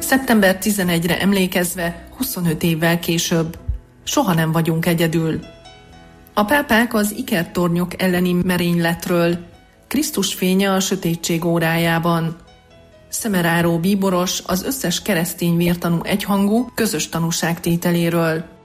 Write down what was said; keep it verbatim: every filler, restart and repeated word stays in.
szeptember tizenegyedikére emlékezve huszonöt évvel később. Soha nem vagyunk egyedül. A pápák az ikertornyok elleni merényletről, Krisztus fénye a sötétség órájában. Szemeráró bíboros az összes keresztény vértanú egyhangú közös tanúságtételéről.